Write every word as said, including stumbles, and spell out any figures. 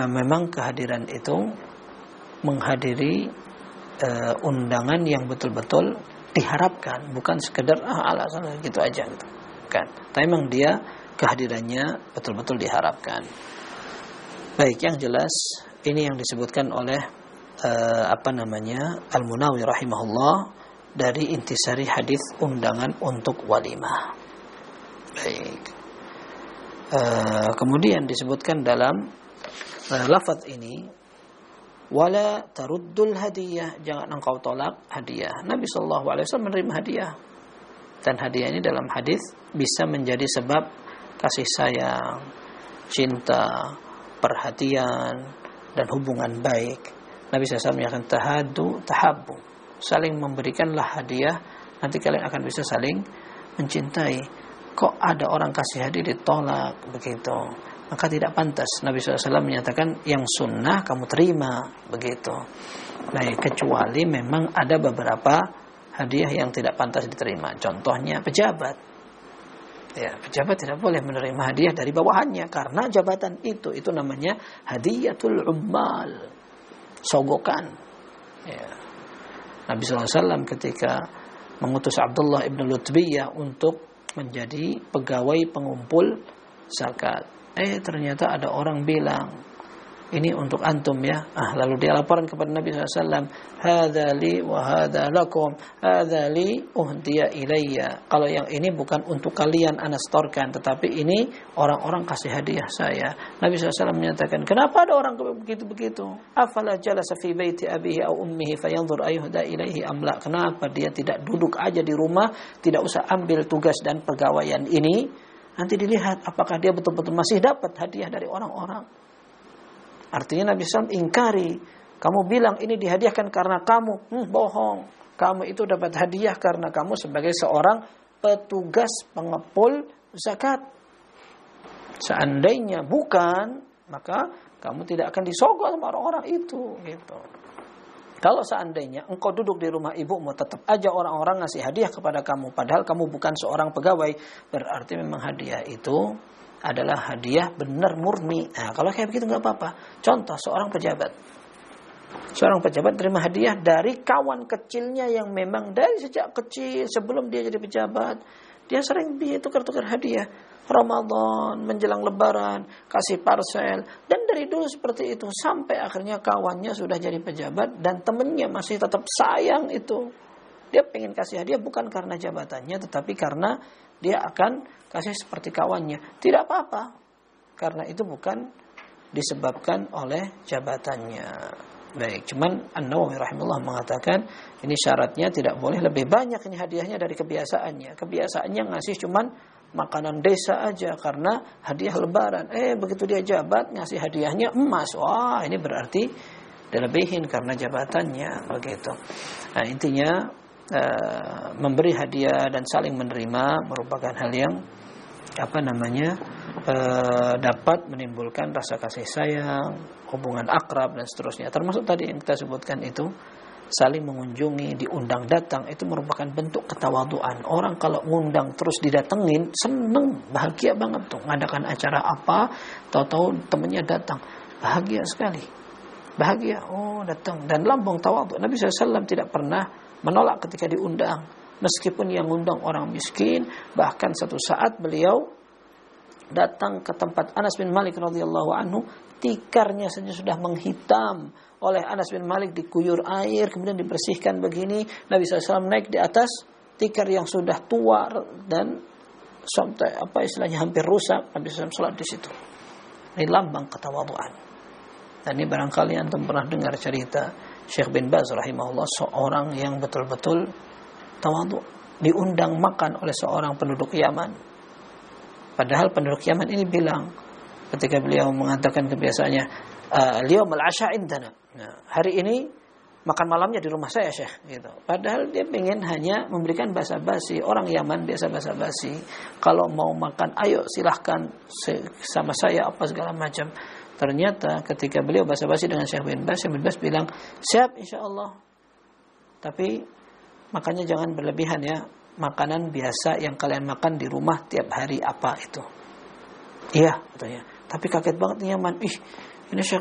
memang kehadiran itu menghadiri uh, undangan yang betul-betul diharapkan, bukan sekedar ah alasan gitu aja gitu. Kan. Tapi memang dia kehadirannya betul-betul diharapkan. Baik, yang jelas ini yang disebutkan oleh uh, apa namanya Al-Munawi rahimahullah dari intisari hadis undangan untuk walimah. Baik. Uh, kemudian disebutkan dalam uh, lafaz ini, wala taruddul hadiyah, jangan engkau tolak hadiah. Nabi sallallahu alaihi wasallam menerima hadiah. Dan hadiah ini dalam hadis bisa menjadi sebab kasih sayang, cinta, perhatian dan hubungan baik. Nabi sallallahu alaihi wasallam menyatakan tahaddu tahabbu. Saling memberikanlah hadiah, nanti kalian akan bisa saling mencintai. Kok ada orang kasih hadiah ditolak begitu? Maka tidak pantas. Nabi sallallahu alaihi wasallam menyatakan yang sunnah kamu terima begitu. Nah, kecuali memang ada beberapa hadiah yang tidak pantas diterima. Contohnya pejabat. Ya, pejabat tidak boleh menerima hadiah dari bawahannya karena jabatan itu itu namanya hadiyatul ummal, sogokan. Ya. Nabi sallallahu alaihi wasallam ketika mengutus Abdullah ibn Lutbiyah untuk menjadi pegawai pengumpul zakat. Eh ternyata ada orang bilang ini untuk antum ya. Ah, lalu dia laporan kepada Nabi sallallahu alaihi wasallam, hadza li wa hadza lakum, hadza li uhdiya ilayya. Kalau yang ini bukan untuk kalian ana setorkan, tetapi ini orang-orang kasih hadiah saya. Nabi sallallahu alaihi wasallam menyatakan, kenapa ada orang begitu-begitu? Afala jalasa fi baiti abihi aw ummihi fayanzur ayuhda ilayhi amla. Kenapa dia tidak duduk aja di rumah, tidak usah ambil tugas dan pegawaian ini? Nanti dilihat apakah dia betul-betul masih dapat hadiah dari orang-orang. Artinya Nabi sallallahu alaihi wasallam ingkari. Kamu bilang ini dihadiahkan karena kamu. Hmm, bohong. Kamu itu dapat hadiah karena kamu sebagai seorang petugas pengepul zakat. Seandainya bukan, maka kamu tidak akan disogok sama orang-orang itu. Gitu. Kalau seandainya engkau duduk di rumah ibumu, tetap aja orang-orang ngasih hadiah kepada kamu. Padahal kamu bukan seorang pegawai. Berarti memang hadiah itu adalah hadiah benar murni. Nah, kalau kayak begitu nggak apa-apa. Contoh seorang pejabat, seorang pejabat terima hadiah dari kawan kecilnya yang memang dari sejak kecil sebelum dia jadi pejabat dia sering dia tukar-tukar hadiah. Ramadan menjelang Lebaran kasih parcel dan dari dulu seperti itu sampai akhirnya kawannya sudah jadi pejabat dan temennya masih tetap sayang itu. Dia pengen kasih hadiah bukan karena jabatannya tetapi karena dia akan kasih seperti kawannya. Tidak apa-apa. Karena itu bukan disebabkan oleh jabatannya. Baik, cuman An-Nawawi rahimahullah mengatakan ini syaratnya tidak boleh lebih banyak ini hadiahnya dari kebiasaannya. Kebiasaannya ngasih cuman makanan desa aja karena hadiah lebaran. Eh begitu dia jabat ngasih hadiahnya emas. Wah, ini berarti dilebihin karena jabatannya begitu. Nah, intinya Uh, memberi hadiah dan saling menerima merupakan hal yang apa namanya uh, dapat menimbulkan rasa kasih sayang, hubungan akrab dan seterusnya. Termasuk tadi yang kita sebutkan itu saling mengunjungi, diundang datang itu merupakan bentuk ketawaduan. Orang kalau ngundang terus didatengin seneng, bahagia banget tuh. Ngadakan acara apa, tahu-tahu temannya datang, bahagia sekali. Bahagia, oh datang dan lambung tawadhu. Nabi sallallahu alaihi wasallam tidak pernah menolak ketika diundang, meskipun yang undang orang miskin. Bahkan satu saat beliau datang ke tempat Anas bin Malik radhiyallahu anhu, tikarnya saja sudah menghitam oleh Anas bin Malik, dikuyur air kemudian dibersihkan begini. Nabi sallallahu alaihi wasallam naik di atas tikar yang sudah tua dan sampai apa istilahnya hampir rusak. Nabi sallallahu alaihi wasallam salat di situ. Ini lambang ketawadhuan. Dan ini barangkali antum pernah dengar cerita Syekh bin Baz rahimahullah, seorang yang betul-betul tawadhu, diundang makan oleh seorang penduduk Yaman. Padahal penduduk Yaman ini bilang ketika beliau mengatakan kebiasaannya, "Al-yawm al-'asha 'indana." Nah, hari ini makan malamnya di rumah saya, Syekh, gitu. Padahal dia ingin hanya memberikan basa-basi. Orang Yaman biasa basa-basi. Kalau mau makan, ayo silahkan sama saya apa segala macam. Ternyata ketika beliau basa-basi dengan Syekh bin Baz, Syekh bin Baz bilang, siap insyaAllah. Tapi makannya jangan berlebihan ya. Makanan biasa yang kalian makan di rumah tiap hari apa itu. Iya katanya. Tapi kaget banget nih Yaman. Ih, ini Syekh